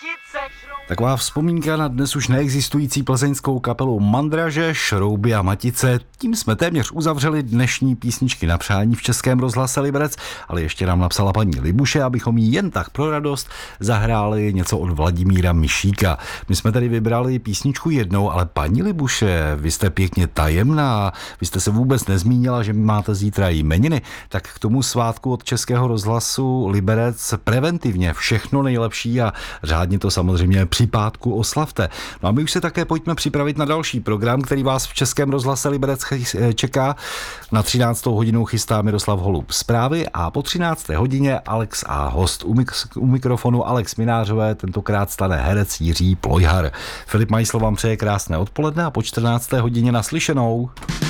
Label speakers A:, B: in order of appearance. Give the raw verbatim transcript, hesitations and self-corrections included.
A: Taková vzpomínka na dnes už neexistující plzeňskou kapelu Mandraže, Šrouby a Matice. Tím jsme téměř uzavřeli dnešní písničky na přání v Českém rozhlase Liberec, ale ještě nám napsala paní Libuše, abychom jí jen tak pro radost zahráli něco od Vladimíra Mišíka. My jsme tady vybrali písničku jednou, ale paní Libuše, vy jste pěkně tajemná, vy jste se vůbec nezmínila, že máte zítra jmeniny, tak k tomu svátku od Českého rozhlasu Liberec preventivně všechno nejlepší a řádně to samozřejmě při pátku oslavte. No a my už se také pojďme připravit na další program, který vás v Českém rozhlase Liberec čeká. Na třináctou hodinu chystá Miroslav Holub zprávy a po třinácté hodině Alex a host. U, mik- u mikrofonu Alex Minářové tentokrát stane herec Jiří Plojhar. Filip Majsl vám přeje krásné odpoledne a po čtrnácté hodině naslyšenou.